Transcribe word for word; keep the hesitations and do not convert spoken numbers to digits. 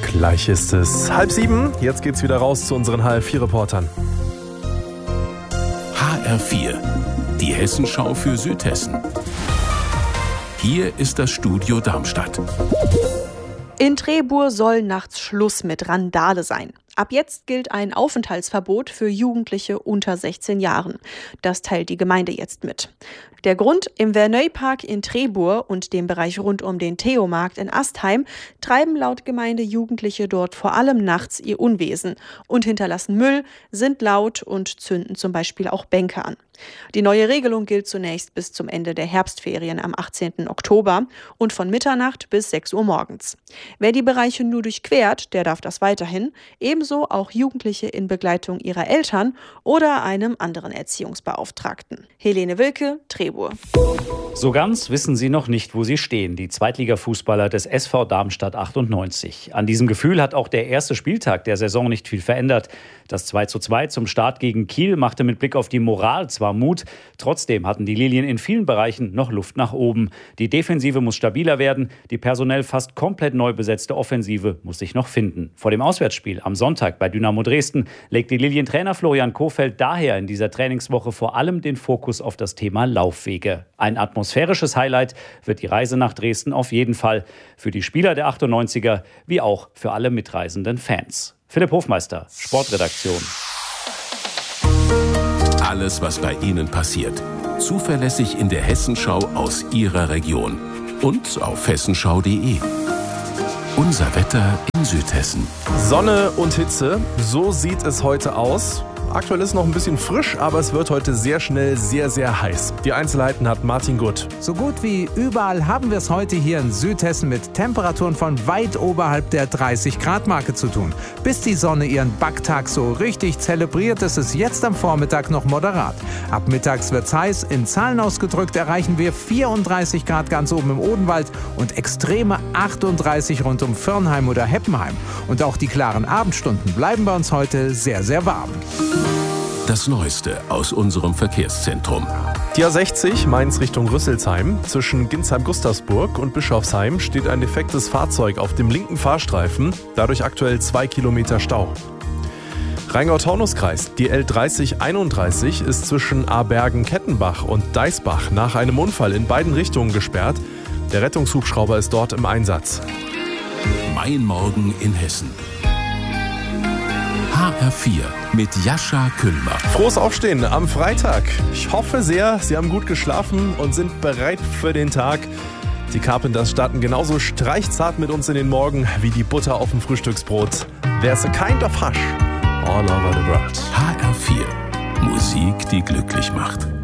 Gleich ist es halb sieben. Jetzt geht's wieder raus zu unseren H R vier Reportern. H R vier, die Hessenschau für Südhessen. Hier ist das Studio Darmstadt. In Trebur soll nachts Schluss mit Randale sein. Ab jetzt gilt ein Aufenthaltsverbot für Jugendliche unter sechzehn Jahren. Das teilt die Gemeinde jetzt mit. Der Grund: im Verneuil-Park in Trebur und dem Bereich rund um den Theomarkt in Astheim treiben laut Gemeinde Jugendliche dort vor allem nachts ihr Unwesen und hinterlassen Müll, sind laut und zünden zum Beispiel auch Bänke an. Die neue Regelung gilt zunächst bis zum Ende der Herbstferien am achtzehnten Oktober und von Mitternacht bis sechs Uhr morgens. Wer die Bereiche nur durchquert, der darf das weiterhin, ebenso auch Jugendliche in Begleitung ihrer Eltern oder einem anderen Erziehungsbeauftragten. Helene Wilke, Trebur. So ganz wissen sie noch nicht, wo sie stehen, die Zweitligafußballer des S V Darmstadt achtundneunzig. An diesem Gefühl hat auch der erste Spieltag der Saison nicht viel verändert. Das zwei zu zwei zum Start gegen Kiel machte mit Blick auf die Moral zwar Mut, trotzdem hatten die Lilien in vielen Bereichen noch Luft nach oben. Die Defensive muss stabiler werden, die personell fast komplett neu besetzte Offensive muss sich noch finden. Vor dem Auswärtsspiel am Sonntag bei Dynamo Dresden legt die Lilien-Trainer Florian Kohfeldt daher in dieser Trainingswoche vor allem den Fokus auf das Thema Laufwege. Ein atmosphärisches Highlight wird die Reise nach Dresden auf jeden Fall. Für die Spieler der achtundneunziger wie auch für alle mitreisenden Fans. Philipp Hofmeister, Sportredaktion. Alles, was bei Ihnen passiert. Zuverlässig in der Hessenschau aus Ihrer Region. Und auf hessenschau punkt de. Unser Wetter in Südhessen. Sonne und Hitze, so sieht es heute aus. Aktuell ist es noch ein bisschen frisch, aber es wird heute sehr schnell sehr, sehr heiß. Die Einzelheiten hat Martin Gutt. So gut wie überall haben wir es heute hier in Südhessen mit Temperaturen von weit oberhalb der dreißig Grad Marke zu tun. Bis die Sonne ihren Backtag so richtig zelebriert, ist es jetzt am Vormittag noch moderat. Ab mittags wird's heiß. In Zahlen ausgedrückt erreichen wir vierunddreißig Grad ganz oben im Odenwald und extreme achtunddreißig rund um Firnheim oder Heppenheim. Und auch die klaren Abendstunden bleiben bei uns heute sehr, sehr warm. Das Neueste aus unserem Verkehrszentrum. Die A sechzig Mainz Richtung Rüsselsheim. Zwischen Ginsheim-Gustavsburg und Bischofsheim steht ein defektes Fahrzeug auf dem linken Fahrstreifen. Dadurch aktuell zwei Kilometer Stau. Rheingau-Taunus-Kreis. Die L dreißig einunddreißig ist zwischen Abergen-Kettenbach und Deisbach nach einem Unfall in beiden Richtungen gesperrt. Der Rettungshubschrauber ist dort im Einsatz. Mein Morgen in Hessen. H R vier mit Jascha Kühlmer. Frohes Aufstehen am Freitag. Ich hoffe sehr, Sie haben gut geschlafen und sind bereit für den Tag. Die Carpenters starten genauso streichzart mit uns in den Morgen wie die Butter auf dem Frühstücksbrot. There's a kind of hush all over the world. H R vier. Musik, die glücklich macht.